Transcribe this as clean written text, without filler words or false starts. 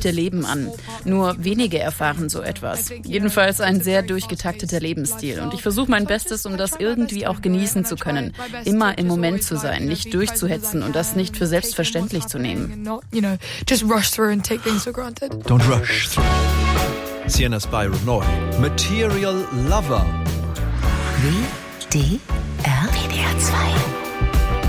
echte Leben an. Nur wenige erfahren so etwas. Jedenfalls ein sehr durchgetakteter Lebensstil. Und ich versuche mein Bestes, um das irgendwie auch genießen zu können. Immer im Moment zu sein, nicht durchzuhetzen und das nicht für selbstverständlich zu nehmen. Don't rush through. Sienna's Byron Noy. Material Lover. WDR